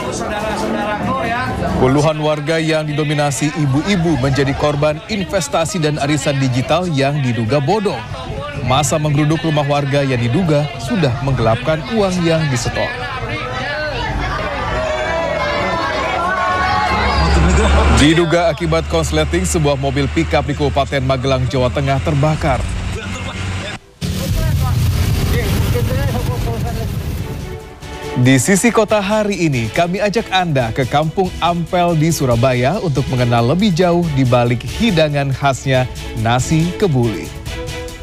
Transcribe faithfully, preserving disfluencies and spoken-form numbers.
Puluhan warga yang didominasi ibu-ibu menjadi korban investasi dan arisan digital yang diduga bodong. Masa menggeruduk rumah warga yang diduga sudah menggelapkan uang yang disetor. Diduga akibat konsleting, sebuah mobil pickup di Kabupaten Magelang, Jawa Tengah terbakar. Di sisi kota hari ini, kami ajak Anda ke Kampung Ampel di Surabaya untuk mengenal lebih jauh di balik hidangan khasnya nasi kebuli.